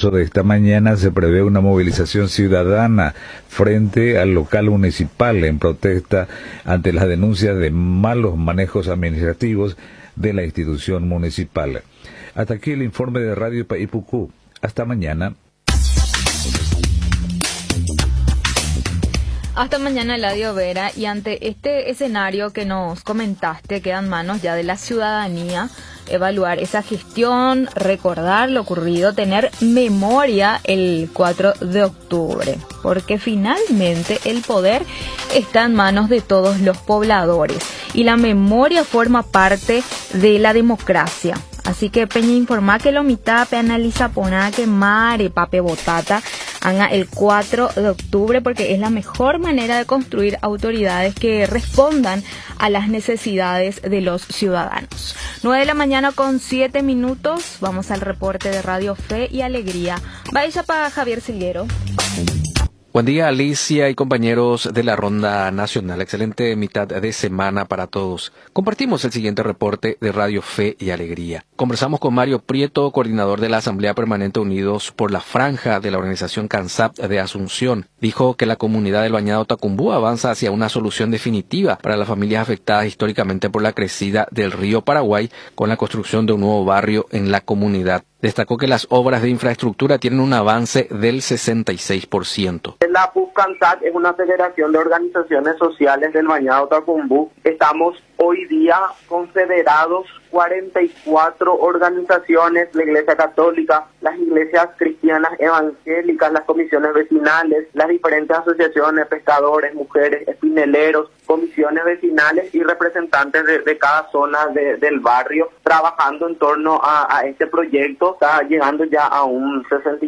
curso de esta mañana se prevé una movilización ciudadana frente al local municipal en protesta ante las denuncias de malos manejos administrativos de la institución municipal. Hasta aquí el informe de Radio Paipucú. Hasta mañana. Hasta mañana, Eladio Vera. Y ante este escenario que nos comentaste, queda en manos ya de la ciudadanía evaluar esa gestión, recordar lo ocurrido, tener memoria el 4 de octubre, porque finalmente el poder está en manos de todos los pobladores y la memoria forma parte de la democracia. Así que Peña informa que lo mitad analiza poner que mare pape botata haga el 4 de octubre porque es la mejor manera de construir autoridades que respondan a las necesidades de los ciudadanos. 9:07 a.m. Vamos al reporte de Radio Fe y Alegría. Vaya para Javier Silguero. Buen día, Alicia y compañeros de la Ronda Nacional. Excelente mitad de semana para todos. Compartimos el siguiente reporte de Radio Fe y Alegría. Conversamos con Mario Prieto, coordinador de la Asamblea Permanente Unidos por la Franja de la organización CANSAP de Asunción. Dijo que la comunidad del Bañado Tacumbú avanza hacia una solución definitiva para las familias afectadas históricamente por la crecida del río Paraguay con la construcción de un nuevo barrio en la comunidad. Destacó que las obras de infraestructura tienen un avance del 66%. La PUC-CANSAP es una federación de organizaciones sociales del Bañado Tacumbú. Estamos hoy día confederados 44 organizaciones, la Iglesia Católica, las iglesias cristianas evangélicas, las comisiones vecinales, las diferentes asociaciones, pescadores, mujeres, espineleros, comisiones vecinales y representantes de cada zona del barrio, trabajando en torno a este proyecto. Está llegando ya a un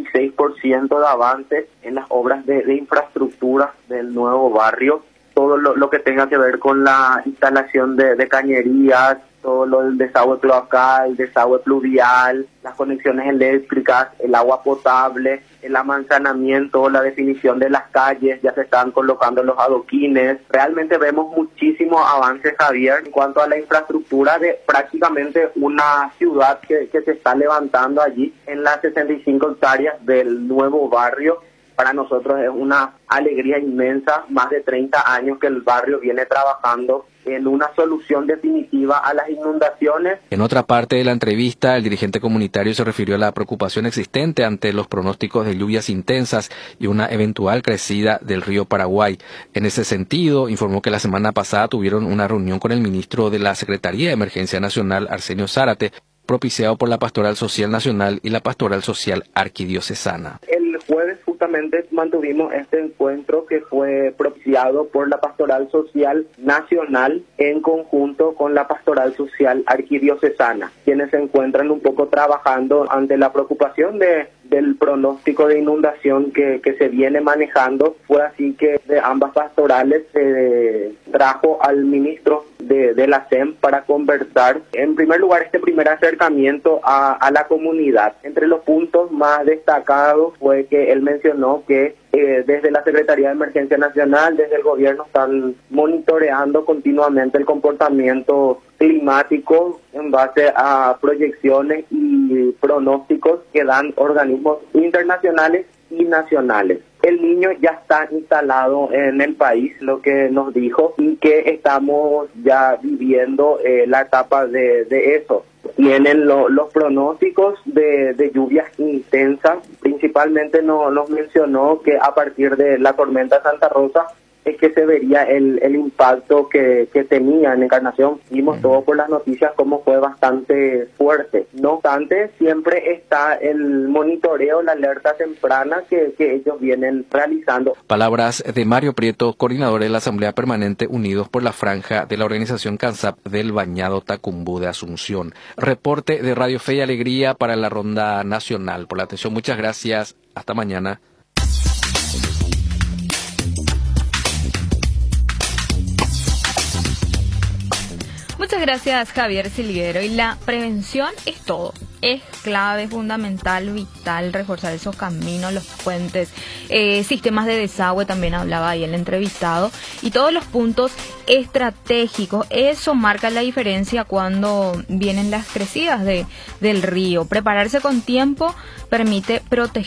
66% de avance en las obras de infraestructura del nuevo barrio. Todo lo que tenga que ver con la instalación de cañerías, todo lo del desagüe cloacal, desagüe pluvial, las conexiones eléctricas, el agua potable, el amanzanamiento, la definición de las calles, ya se están colocando los adoquines. Realmente vemos muchísimos avances, Javier, en cuanto a la infraestructura de prácticamente una ciudad que se está levantando allí en las 65 hectáreas del nuevo barrio. Para nosotros es una alegría inmensa, más de 30 años que el barrio viene trabajando en una solución definitiva a las inundaciones. En otra parte de la entrevista, el dirigente comunitario se refirió a la preocupación existente ante los pronósticos de lluvias intensas y una eventual crecida del río Paraguay. En ese sentido, informó que la semana pasada tuvieron una reunión con el ministro de la Secretaría de Emergencia Nacional, Arsenio Zárate, propiciado por la Pastoral Social Nacional y la Pastoral Social Arquidiocesana. El jueves justamente mantuvimos este encuentro que fue propiciado por la Pastoral Social Nacional en conjunto con la Pastoral Social Arquidiocesana, quienes se encuentran un poco trabajando ante la preocupación del pronóstico de inundación que se viene manejando. Fue así que de ambas pastorales se trajo al ministro de la SEM para conversar. En primer lugar, este primer acercamiento a la comunidad. Entre los puntos más destacados fue que él mencionó que desde la Secretaría de Emergencia Nacional, desde el gobierno, están monitoreando continuamente el comportamiento climático en base a proyecciones y pronósticos que dan organismos internacionales y nacionales. El niño ya está instalado en el país, lo que nos dijo, y que estamos ya viviendo la etapa de eso. Tienen los pronósticos de lluvias intensas. Principalmente nos mencionó que a partir de la tormenta Santa Rosa es que se vería el impacto que tenía en Encarnación. Vimos todo por las noticias cómo fue bastante fuerte. No obstante, siempre está el monitoreo, la alerta temprana que ellos vienen realizando. Palabras de Mario Prieto, coordinador de la Asamblea Permanente Unidos por la Franja de la organización CANSAP del Bañado Tacumbú de Asunción. Reporte de Radio Fe y Alegría para la Ronda Nacional. Por la atención, muchas gracias. Hasta mañana. Muchas gracias, Javier Silguero. Y la prevención es todo. Es clave, fundamental, vital, reforzar esos caminos, los puentes, sistemas de desagüe, también hablaba ahí el entrevistado, y todos los puntos estratégicos. Eso marca la diferencia cuando vienen las crecidas del río. Prepararse con tiempo permite proteger